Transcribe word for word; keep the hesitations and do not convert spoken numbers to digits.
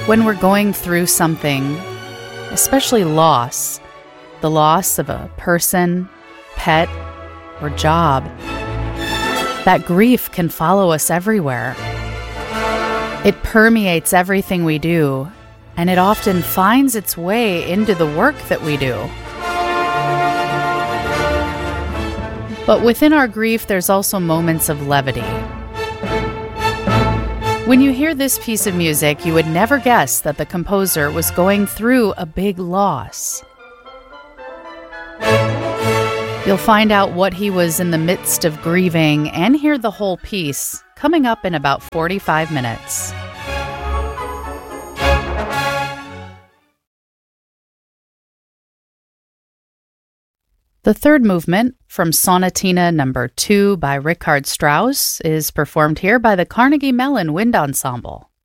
When we're going through something, especially loss, the loss of a person, pet, or job, that grief can follow us everywhere. It permeates everything we do, and it often finds its way into the work that we do. But within our grief, there's also moments of levity. When you hear this piece of music, you would never guess that the composer was going through a big loss. You'll find out what he was in the midst of grieving and hear the whole piece coming up in about forty-five minutes. The third movement from Sonatina number two by Richard Strauss is performed here by the Carnegie Mellon Wind Ensemble.